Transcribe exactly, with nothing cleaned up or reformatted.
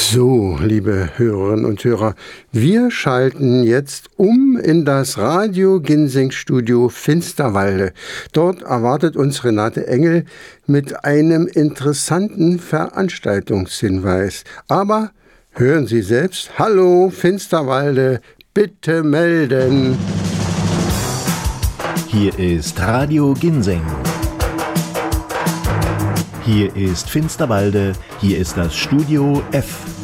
So, liebe Hörerinnen und Hörer, wir schalten jetzt um in das Radio Ginseng Studio Finsterwalde. Dort erwartet uns Renate Engel mit einem interessanten Veranstaltungshinweis. Aber hören Sie selbst. Hallo Finsterwalde, bitte melden. Hier ist Radio Ginseng. Hier ist Finsterwalde, hier ist das Studio F.